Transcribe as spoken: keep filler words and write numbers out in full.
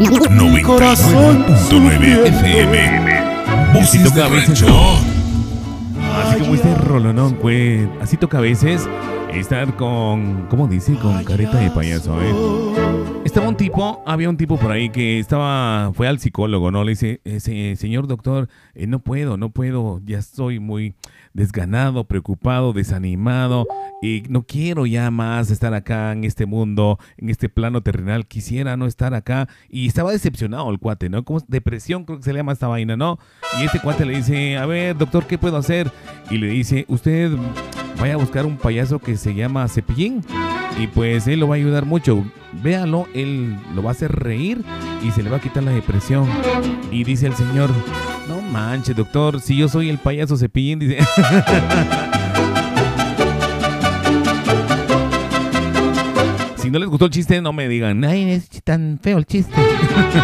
noventa y nueve punto nueve F M. Así toca a veces, Rancho. ¿no? Así como este rolonón, pues. Así toca a veces estar con, ¿cómo dice? Con careta de payaso, ¿eh? Estaba un tipo, había un tipo por ahí que estaba, fue al psicólogo, ¿no? Le dice, ese señor doctor, eh, no puedo, no puedo, ya estoy muy desganado, preocupado, desanimado y no quiero ya más estar acá en este mundo, en este plano terrenal, quisiera no estar acá. Y estaba decepcionado el cuate, ¿no? Como depresión creo que se le llama esta vaina, ¿no? Y este cuate le dice, a ver, doctor, ¿qué puedo hacer? Y le dice, usted vaya a buscar un payaso que se llama Cepillín y pues él lo va a ayudar mucho. Véalo, él lo va a hacer reír y se le va a quitar la depresión. Y dice el señor, no manches, doctor, si yo soy el payaso Cepillín, dice. Si no les gustó el chiste, no me digan, ay, es tan feo el chiste.